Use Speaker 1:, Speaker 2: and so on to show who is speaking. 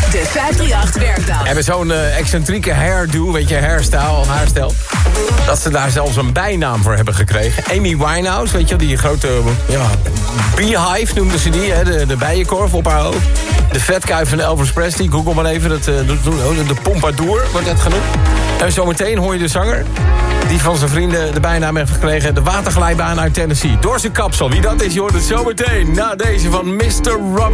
Speaker 1: De 538-werkdag.
Speaker 2: Hebben zo'n excentrieke hairdo, weet je, haarstijl. Dat ze daar zelfs een bijnaam voor hebben gekregen. Amy Winehouse, weet je, die grote beehive noemden ze die, hè, de bijenkorf op haar hoofd. De vetkuif van Elvis Presley, google maar even, de pompadour wordt dat genoemd. En zometeen hoor je de zanger, die van zijn vrienden de bijnaam heeft gekregen, de waterglijbaan uit Tennessee. Door zijn kapsel, wie dat is, je hoort het zometeen na deze van Mr. Robin.